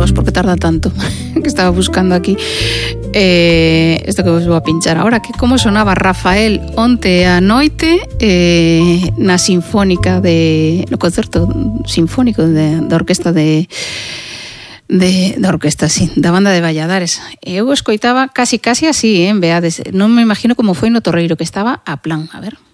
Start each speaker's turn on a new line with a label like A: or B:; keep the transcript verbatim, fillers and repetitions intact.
A: Dios, ¿por qué tarda tanto? Que estaba buscando aquí eh, esto que vos voy a pinchar ahora, que como sonaba Rafael onte a noite eh, na sinfónica de no concerto sinfónico de, da orquesta de de da orquesta, sí, da banda de Valladares. Eu escoitaba casi casi así, eh, en Beades. Non me imagino como foi no Torreiro, que estaba a plan, a ver.